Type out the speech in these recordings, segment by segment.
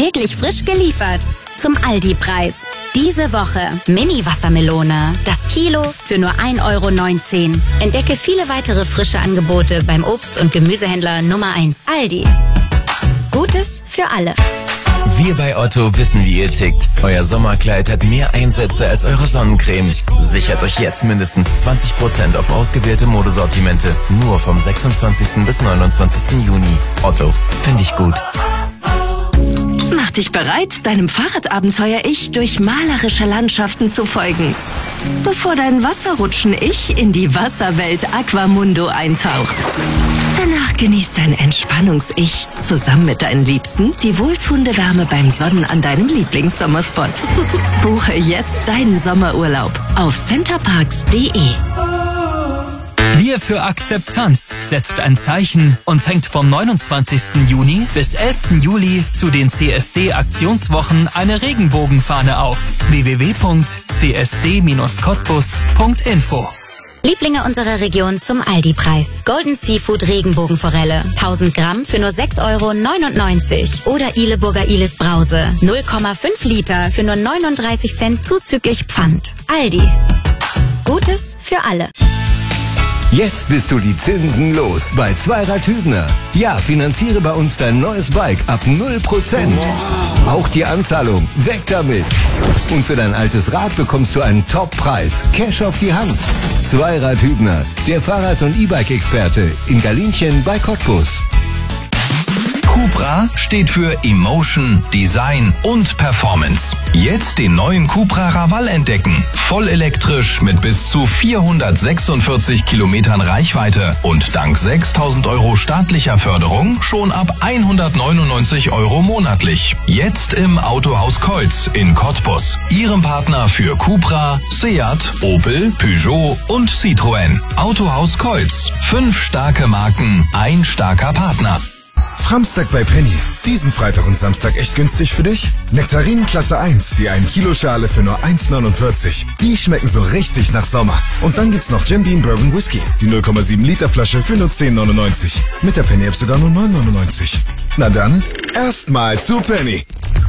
Täglich frisch geliefert. Zum Aldi-Preis. Diese Woche Mini-Wassermelone. Das Kilo für nur 1,19 €. Entdecke viele weitere frische Angebote beim Obst- und Gemüsehändler Nummer 1. Aldi. Gutes für alle. Wir bei Otto wissen, wie ihr tickt. Euer Sommerkleid hat mehr Einsätze als eure Sonnencreme. Sichert euch jetzt mindestens 20% auf ausgewählte Modesortimente. Nur vom 26. bis 29. Juni. Otto, finde ich gut. Mach dich bereit, deinem Fahrradabenteuer-Ich durch malerische Landschaften zu folgen. Bevor dein Wasserrutschen-Ich in die Wasserwelt Aquamundo eintaucht. Danach genießt dein Entspannungs-Ich zusammen mit deinen Liebsten die wohltuende Wärme beim Sonnen an deinem Lieblingssommerspot. Buche jetzt deinen Sommerurlaub auf centerparks.de. Wir für Akzeptanz setzt ein Zeichen und hängt vom 29. Juni bis 11. Juli zu den CSD-Aktionswochen eine Regenbogenfahne auf. www.csd-cottbus.info. Lieblinge unserer Region zum Aldi-Preis. Golden Seafood Regenbogenforelle. 1000 Gramm für nur 6,99 € Oder Ihleburger Ihles Brause. 0,5 Liter für nur 39 Cent zuzüglich Pfand. Aldi. Gutes für alle. Jetzt bist du die Zinsen los bei Zweirad Hübner. Ja, finanziere bei uns dein neues Bike ab 0%. Auch die Anzahlung, weg damit. Und für dein altes Rad bekommst du einen Top-Preis. Cash auf die Hand. Zweirad Hübner, der Fahrrad- und E-Bike-Experte in Galinchen bei Cottbus. Cupra steht für Emotion, Design und Performance. Jetzt den neuen Cupra Raval entdecken. Voll elektrisch mit bis zu 446 Kilometern Reichweite und dank 6.000 € staatlicher Förderung schon ab 199 € monatlich. Jetzt im Autohaus Keutz in Cottbus. Ihrem Partner für Cupra, Seat, Opel, Peugeot und Citroën. Autohaus Keutz. 5 starke Marken, ein starker Partner. Framstag bei Penny. Diesen Freitag und Samstag echt günstig für dich? Nektarinen Klasse 1, die 1 Kilo Schale für nur 1,49 €. Die schmecken so richtig nach Sommer. Und dann gibt's noch Jim Beam Bourbon Whisky, die 0,7 Liter Flasche für nur 10,99 €. Mit der Penny App sogar nur 9,99 €. Na dann, erstmal zu Penny.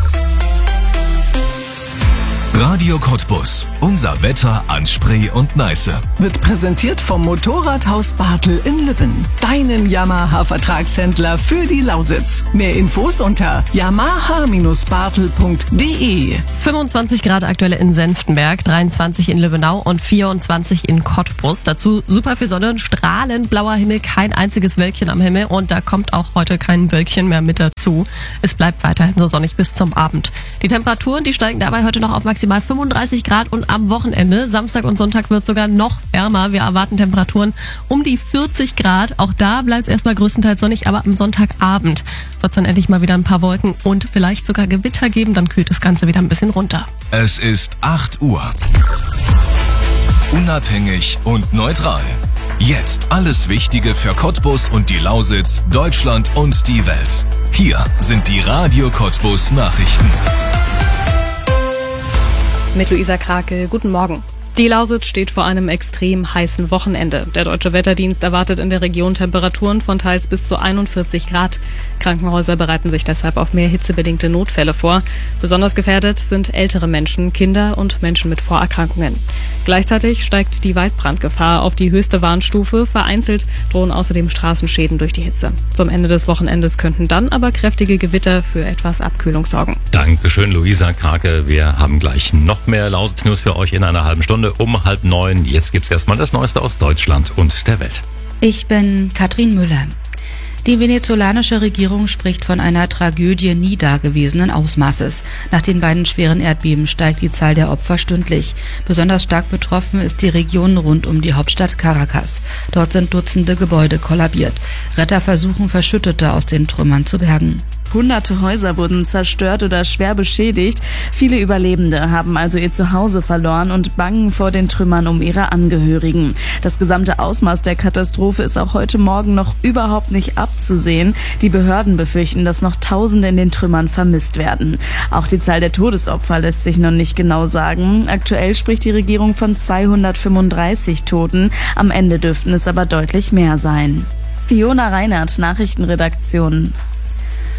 Radio Cottbus. Unser Wetter an Spree und Neiße. Wird präsentiert vom Motorradhaus Bartel in Lübben. Deinen Yamaha-Vertragshändler für die Lausitz. Mehr Infos unter yamaha-bartel.de. 25 Grad aktuell in Senftenberg, 23 in Lübbenau und 24 in Cottbus. Dazu super viel Sonne, strahlend blauer Himmel, kein einziges Wölkchen am Himmel und da kommt auch heute kein Wölkchen mehr mit dazu. Es bleibt weiterhin so sonnig bis zum Abend. Die Temperaturen, die steigen dabei heute noch auf maximal 35 Grad und am Wochenende, Samstag und Sonntag, wird es sogar noch wärmer. Wir erwarten Temperaturen um die 40 Grad. Auch da bleibt es erstmal größtenteils sonnig, aber am Sonntagabend soll es dann endlich mal wieder ein paar Wolken und vielleicht sogar Gewitter geben. Dann kühlt das Ganze wieder ein bisschen runter. Es ist 8 Uhr. Unabhängig und neutral. Jetzt alles Wichtige für Cottbus und die Lausitz, Deutschland und die Welt. Hier sind die Radio Cottbus Nachrichten. Mit Luisa Krake, guten Morgen. Die Lausitz steht vor einem extrem heißen Wochenende. Der Deutsche Wetterdienst erwartet in der Region Temperaturen von teils bis zu 41 Grad. Krankenhäuser bereiten sich deshalb auf mehr hitzebedingte Notfälle vor. Besonders gefährdet sind ältere Menschen, Kinder und Menschen mit Vorerkrankungen. Gleichzeitig steigt die Waldbrandgefahr auf die höchste Warnstufe. Vereinzelt drohen außerdem Straßenschäden durch die Hitze. Zum Ende des Wochenendes könnten dann aber kräftige Gewitter für etwas Abkühlung sorgen. Dankeschön, Luisa Krake. Wir haben gleich noch mehr Lausitz-News für euch in einer halben Stunde um 8:30. Jetzt gibt's erstmal das Neueste aus Deutschland und der Welt. Ich bin Katrin Müller. Die venezolanische Regierung spricht von einer Tragödie nie dagewesenen Ausmaßes. Nach den beiden schweren Erdbeben steigt die Zahl der Opfer stündlich. Besonders stark betroffen ist die Region rund um die Hauptstadt Caracas. Dort sind Dutzende Gebäude kollabiert. Retter versuchen, Verschüttete aus den Trümmern zu bergen. Hunderte Häuser wurden zerstört oder schwer beschädigt. Viele Überlebende haben also ihr Zuhause verloren und bangen vor den Trümmern um ihre Angehörigen. Das gesamte Ausmaß der Katastrophe ist auch heute Morgen noch überhaupt nicht abzusehen. Die Behörden befürchten, dass noch Tausende in den Trümmern vermisst werden. Auch die Zahl der Todesopfer lässt sich noch nicht genau sagen. Aktuell spricht die Regierung von 235 Toten. Am Ende dürften es aber deutlich mehr sein. Fiona Reinhardt, Nachrichtenredaktion.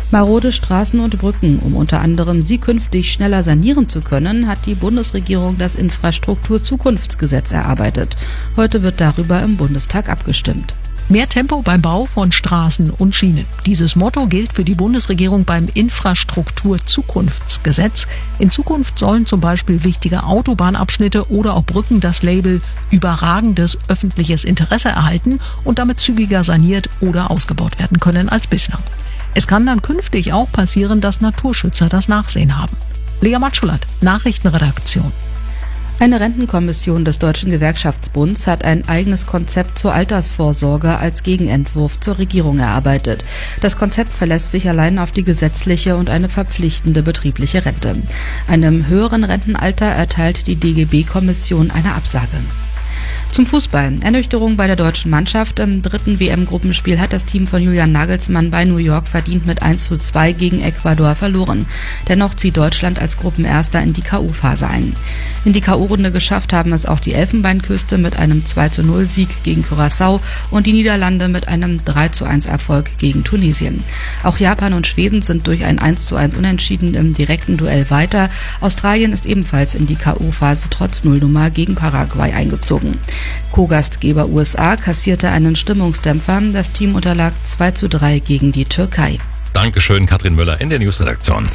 Marode Straßen und Brücken. Um unter anderem sie künftig schneller sanieren zu können, hat die Bundesregierung das Infrastrukturzukunftsgesetz erarbeitet. Heute wird darüber im Bundestag abgestimmt. Mehr Tempo beim Bau von Straßen und Schienen. Dieses Motto gilt für die Bundesregierung beim Infrastrukturzukunftsgesetz. In Zukunft sollen zum Beispiel wichtige Autobahnabschnitte oder auch Brücken das Label überragendes öffentliches Interesse erhalten und damit zügiger saniert oder ausgebaut werden können als bislang. Es kann dann künftig auch passieren, dass Naturschützer das Nachsehen haben. Lea Matschulat, Nachrichtenredaktion. Eine Rentenkommission des Deutschen Gewerkschaftsbunds hat ein eigenes Konzept zur Altersvorsorge als Gegenentwurf zur Regierung erarbeitet. Das Konzept verlässt sich allein auf die gesetzliche und eine verpflichtende betriebliche Rente. Einem höheren Rentenalter erteilt die DGB-Kommission eine Absage. Zum Fußball. Ernüchterung bei der deutschen Mannschaft. Im 3. WM-Gruppenspiel hat das Team von Julian Nagelsmann bei New York verdient mit 1:2 gegen Ecuador verloren. Dennoch zieht Deutschland als Gruppenerster in die K.O.-Phase ein. In die K.O.-Runde geschafft haben es auch die Elfenbeinküste mit einem 2:0-Sieg gegen Curaçao und die Niederlande mit einem 3:1-Erfolg gegen Tunesien. Auch Japan und Schweden sind durch ein 1:1 Unentschieden im direkten Duell weiter. Australien ist ebenfalls in die K.O.-Phase trotz Nullnummer gegen Paraguay eingezogen. Co-Gastgeber USA kassierte einen Stimmungsdämpfer. Das Team unterlag 2:3 gegen die Türkei. Dankeschön, Katrin Müller in der Newsredaktion.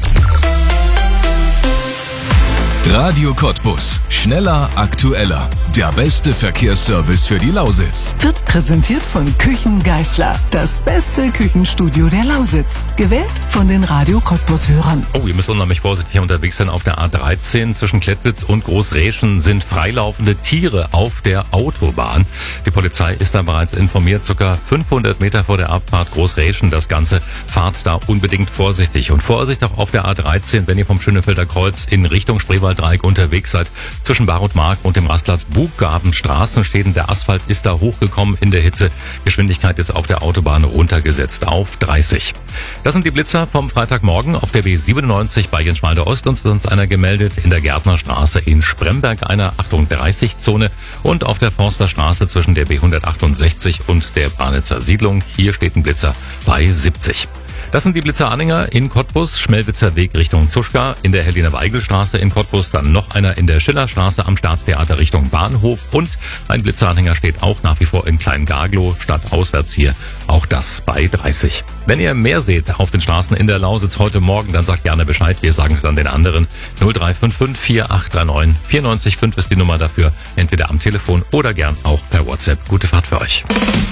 Radio Cottbus. Schneller, aktueller. Der beste Verkehrsservice für die Lausitz. Wird präsentiert von Küchen Geisler. Das beste Küchenstudio der Lausitz. Gewählt von den Radio Cottbus-Hörern. Oh, ihr müsst unheimlich vorsichtig unterwegs sein. Auf der A13 zwischen Klettwitz und Großräschen sind freilaufende Tiere auf der Autobahn. Die Polizei ist da bereits informiert. Ca. 500 Meter vor der Abfahrt Großräschen. Das Ganze, fahrt da unbedingt vorsichtig. Und Vorsicht auch auf der A13, wenn ihr vom Schönefelder Kreuz in Richtung Spreewalddreieck unterwegs seid. Zwischen Bar und Mark und dem Rastplatz Buchgabenstraßen steht, der Asphalt ist da hochgekommen in der Hitze. Geschwindigkeit ist auf der Autobahn runtergesetzt auf 30. Das sind die Blitzer vom Freitagmorgen auf der B97 bei Jenschwalde Ost. Uns ist uns einer gemeldet in der Gärtnerstraße in Spremberg, einer 30-Zone und auf der Forsterstraße zwischen der B168 und der Branitzer Siedlung. Hier steht ein Blitzer bei 70. Das sind die Blitzer-Anhänger in Cottbus, Schmelwitzer Weg Richtung Zuschka, in der Helene-Weigel-Straße in Cottbus, dann noch einer in der Schillerstraße am Staatstheater Richtung Bahnhof und ein Blitzer-Anhänger steht auch nach wie vor in Klein-Garglow, stadtauswärts hier, auch das bei 30. Wenn ihr mehr seht auf den Straßen in der Lausitz heute Morgen, dann sagt gerne Bescheid, wir sagen es dann den anderen. 0355 4839 94,5 ist die Nummer dafür, entweder am Telefon oder gern auch per WhatsApp. Gute Fahrt für euch.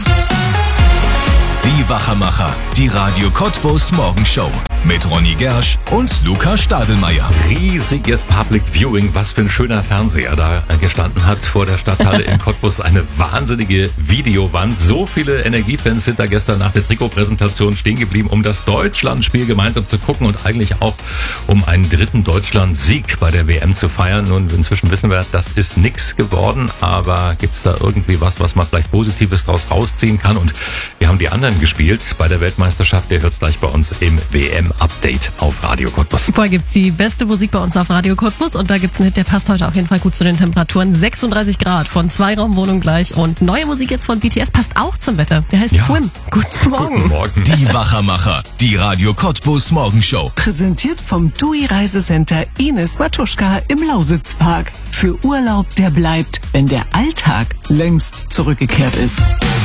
Die Wachermacher, die Radio Cottbus Morgenshow mit Ronny Gersch und Lukas Stadelmeier. Riesiges Public Viewing, was für ein schöner Fernseher da gestanden hat vor der Stadthalle in Cottbus. Eine wahnsinnige Videowand. So viele Energiefans sind da gestern nach der Trikotpräsentation stehen geblieben, um das Deutschlandspiel gemeinsam zu gucken und eigentlich auch um einen 3. Deutschland-Sieg bei der WM zu feiern. Und inzwischen wissen wir, das ist nix geworden, aber gibt's da irgendwie was man vielleicht Positives draus rausziehen kann? Und wir haben die anderen gespielt bei der Weltmeisterschaft. Ihr hört's gleich bei uns im WM-Update auf Radio Cottbus. Vorher gibt's die beste Musik bei uns auf Radio Cottbus und da gibt's einen Hit, der passt heute auf jeden Fall gut zu den Temperaturen. 36 Grad von Zweiraumwohnung gleich und neue Musik jetzt von BTS passt auch zum Wetter. Der heißt Swim. Guten Morgen. Guten Morgen. Die Wachermacher, die Radio Cottbus Morgenshow. Präsentiert vom TUI Reisecenter Ines Matuschka im Lausitzpark. Für Urlaub, der bleibt, wenn der Alltag längst zurückgekehrt ist.